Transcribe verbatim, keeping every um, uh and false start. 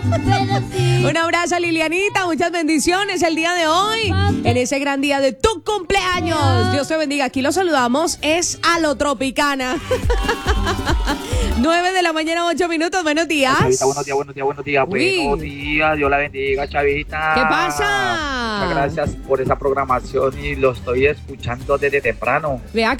Un abrazo a Lilianita, muchas bendiciones el día de hoy, en ese gran día de tu cumpleaños. Dios te bendiga. Aquí lo saludamos, es a lo Tropicana. nueve de la mañana, ocho minutos. Buenos días. Chavita, buenos días, buenos días, buenos días. Uy. Buenos días, Dios la bendiga, Chavita. ¿Qué pasa? Muchas gracias por esa programación y lo estoy escuchando desde temprano. Vea